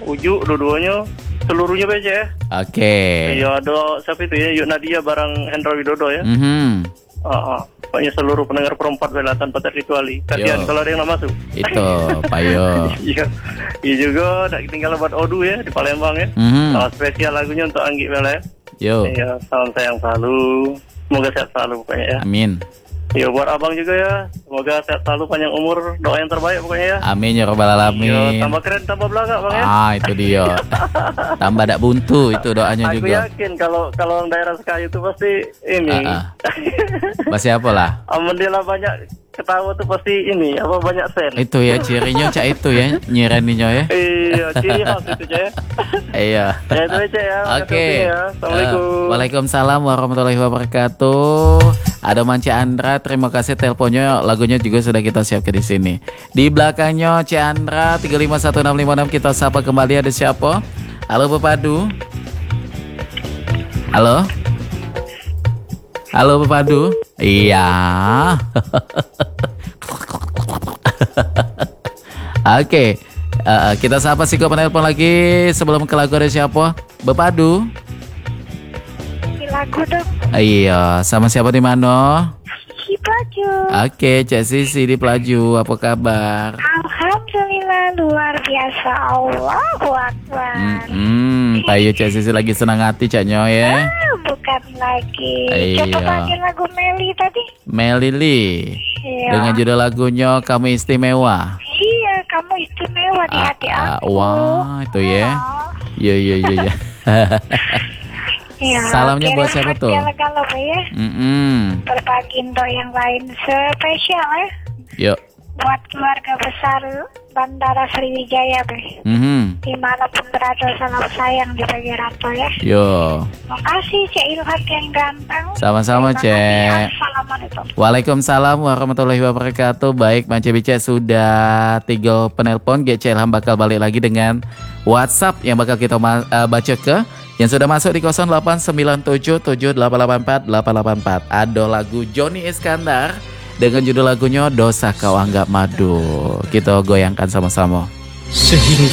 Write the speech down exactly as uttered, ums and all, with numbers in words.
Uju, dua-duanya, seluruhnya B C ya. Oke. Okay. Iya, ada siapa itu ya? Yuk Nadia bareng Hendra Widodo ya. Mm-hmm. Uh, uh, pokoknya seluruh pendengar perempat bela tanpa terkecuali. Kasihan kalau ada yang nggak masuk. Itu, Payo. Iya, iya juga. Tak ketinggalan buat Odu ya di Palembang ya. Mm-hmm. Uh, spesial lagunya untuk Anggi Bela ya. Yo. Iya, salam sayang selalu. Semoga sehat selalu pokoknya ya. Amin. Iya, buat abang juga ya. Semoga sehat selalu, panjang umur. Doa yang terbaik pokoknya ya. Amin ya rabbal alamin. Iya, tambah keren, tambah belakang bang ya. Ah, itu dia. Tambah dak buntu itu doanya Aku juga. Aku yakin kalau kalau orang daerah Sekayu itu pasti ini. Uh-uh. Masih apa lah? Alhamdulillah banyak ketawa tuh pasti ini apa banyak sen. Itu ya cirinya cak itu ya nyireninya ya. Iya, ciri khas itu cak ya. Iya. Ya itu aja ya. Oke. Ya. Assalamualaikum. Uh, Waalaikumsalam warahmatullahi wabarakatuh. Ada Mance Andra, terima kasih teleponnya, lagunya juga sudah kita siapkan di sini. Di belakangnya C Andra tiga lima satu enam lima enam, kita sapa kembali, ada siapa? Halo Pepadu. Halo. Halo Pepadu. Iya. Oke. Okay. Uh, kita sapa si penelpon lagi sebelum ke lagu, ada siapa? Pepadu. Lagu dong. Iya, sama siapa di mana? Di Pelaju. Oke, Cak Sisi di Pelaju, apa kabar? Alhamdulillah luar biasa, Allahu Akbar. Hmm, Payo Cak Sisi lagi senang hati Caknya ya. Ah, bukan lagi. Iya. Coba panggil lagu Meli tadi. Melili. Iya. Dengan judul lagunya Kamu Istimewa. Iya, kamu istimewa di Ah, hati ah, aku. wah, itu ya. Iya, iya, iya, iya. Ya, Salamnya buat siapa tuh? Galau ya. Mm-mm. Berbagi untuk yang lain spesial ya. Yuk. Buat keluarga besar Bandara Sriwijaya be. Mm-hmm. Dimanapun berada, salam sayang dibagi Ranto ya. Yo. Makasih Cek Ilham yang ganteng. Sama-sama Cek. Assalamualaikum. Waalaikumsalam warahmatullahi wabarakatuh. Baik, Mance Bice sudah tiga penelpon. G C Ilham bakal balik lagi dengan WhatsApp yang bakal kita uh, baca ke yang sudah masuk di nol delapan sembilan tujuh tujuh delapan delapan empat delapan delapan empat. Ada lagu Joni Iskandar dengan judul lagunya Dosa Kau Anggap Madu. Kita goyangkan sama-sama. Sehingga